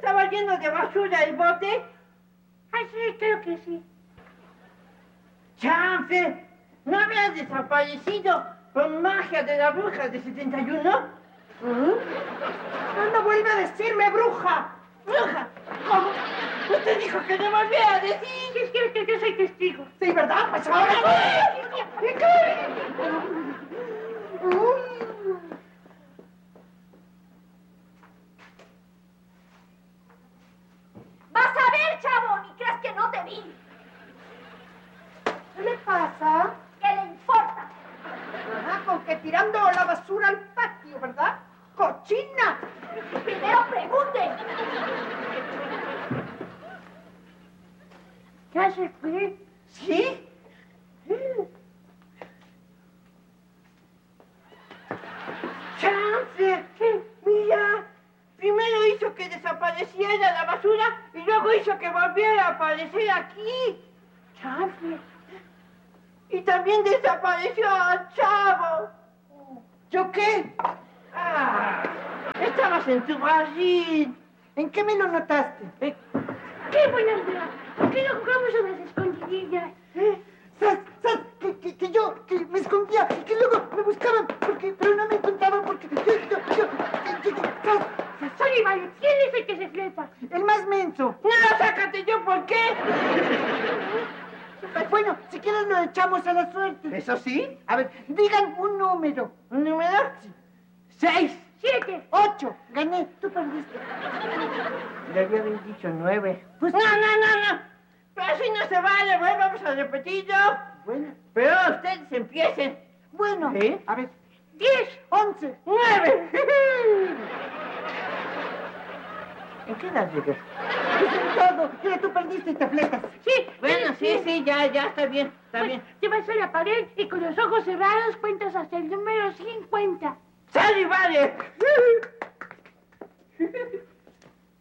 estaba lleno de basura el bote? Ay, sí, creo que sí. ¡Chanfle! ¿No habías desaparecido con magia de la bruja de 71? No vuelve a decirme bruja. ¡Bruja! ¿Cómo? Usted dijo que no volviera a decir. Sí, es que yo soy testigo. Sí, ¿verdad? Pues ahora... Vas a ver, chavo, ni creas que no te vi. ¿Qué le pasa? ¿Qué le importa? Ajá, con que tirando la basura al patio, ¿verdad? ¡Cochina! Primero pregunte. ¿Ya se fue? ¿Sí? ¡Chanfle! Mira, primero hizo que desapareciera la basura y luego hizo que volviera a aparecer aquí. ¡Chanfle! Y también desapareció al chavo. ¿Yo qué? Ah, estabas en tu barril. ¿En qué me lo notaste? ¡Qué buena idea! ¿Por qué no jugamos a las escondidillas? ¡Sas! Que yo me escondía y que luego me buscaban, pero no me encontraban porque ¡sas! Sullivan, ¿quién es el que se flecha? El más menso. No, sácate yo, ¿por qué? Bueno, si quieres lo echamos a la suerte. ¿Eso sí? A ver, digan un número. ¿Un número? 6. 7. 8. Gané, tú perdiste. Le había dicho 9. Pues No. Pero así no se vale, bueno, vamos a repetirlo. bueno, Pero ustedes empiecen. bueno. ¿Sí? A ver, 10. 11. 9. ¿En qué edad llegué? Pues en todo. Mira, tú perdiste y te fletas. Sí. Bueno, sí, ya, está bien, está bien. Te vas a la pared y con los ojos cerrados cuentas hasta el número 50. ¡Sale, vale!